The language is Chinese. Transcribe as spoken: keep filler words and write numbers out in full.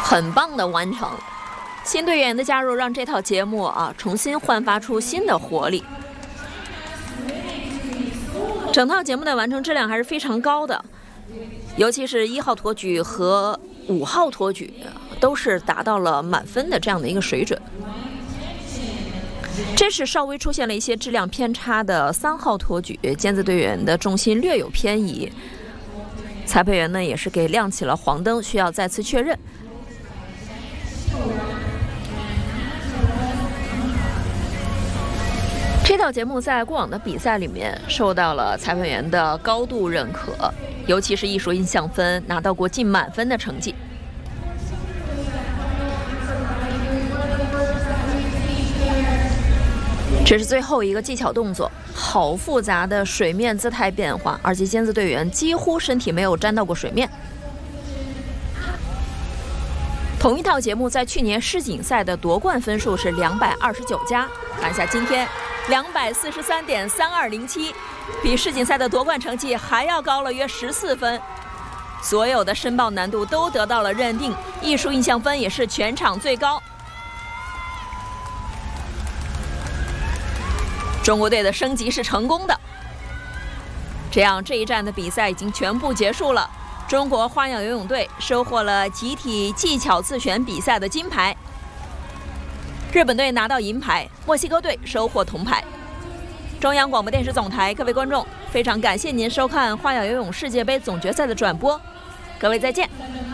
很棒的完成。新队员的加入让这套节目啊重新焕发出新的活力。整套节目的完成质量还是非常高的，尤其是一号托举和五号托举都是达到了满分的这样的一个水准。这是稍微出现了一些质量偏差的三号托举，尖子队员的重心略有偏移，裁判员呢也是给亮起了黄灯，需要再次确认。这套节目在过往的比赛里面受到了裁判员的高度认可，尤其是艺术印象分拿到过近满分的成绩。这是最后一个技巧动作，好复杂的水面姿态变化，而且尖子队员几乎身体没有沾到过水面。同一套节目在去年世锦赛的夺冠分数是两百二十九加，看一下今天两百四十三点三二零七，比世锦赛的夺冠成绩还要高了约十四分。所有的申报难度都得到了认定，艺术印象分也是全场最高。中国队的升级是成功的，这样这一站的比赛已经全部结束了。中国花样游泳队收获了集体技巧自选比赛的金牌，日本队拿到银牌，墨西哥队收获铜牌。中央广播电视总台，各位观众，非常感谢您收看花样游泳世界杯总决赛的转播，各位再见。